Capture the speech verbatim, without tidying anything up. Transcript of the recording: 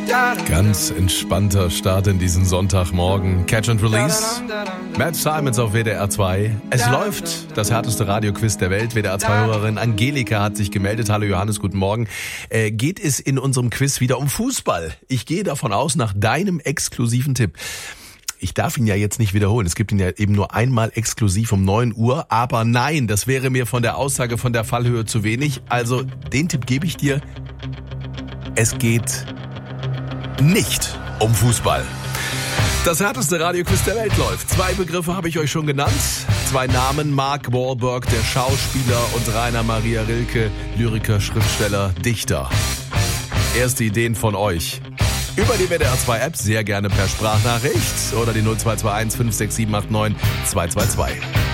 Ganz entspannter Start in diesen Sonntagmorgen. Catch and Release. Matt Simons auf W D R zwei. Es läuft das härteste Radioquiz der Welt. W D R zwei-Hörerin Angelika hat sich gemeldet. Hallo Johannes, guten Morgen. Äh, geht es in unserem Quiz wieder um Fußball? Ich gehe davon aus, nach deinem exklusiven Tipp. Ich darf ihn ja jetzt nicht wiederholen. Es gibt ihn ja eben nur einmal exklusiv um neun Uhr. Aber nein, das wäre mir von der Aussage von der Fallhöhe zu wenig. Also den Tipp gebe ich dir. Es geht nicht um Fußball. Das härteste Radioquiz der Welt läuft. Zwei Begriffe habe ich euch schon genannt. Zwei Namen: Mark Wahlberg, der Schauspieler, und Rainer Maria Rilke, Lyriker, Schriftsteller, Dichter. Erste Ideen von euch. Über die W D R zwei App, sehr gerne per Sprachnachricht oder die null zwei zwei eins fünf sechs sieben acht neun zwei zwei zwei.